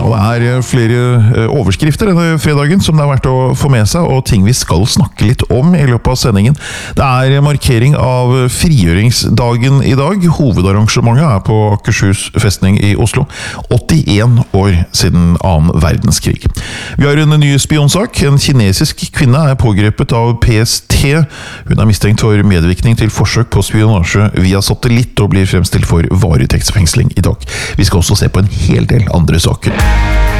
Og det flere overskrifter denne fredagen som det verdt å få med seg, og ting vi skal snakke litt om i løpet av sendingen. Det markering av frigjøringsdagen i dag. Hovedarrangementet på Akershus festning i Oslo. 81 år siden 2. verdenskrig. Vi har en ny spionsak. En kinesisk kvinne pågrepet av PST. Hun mistenkt for medvirkning til forsøk på spionasje via satellitt og blir fremstilt for varetektsfengsling i dag. Vi skal også se på en hel del andre saker.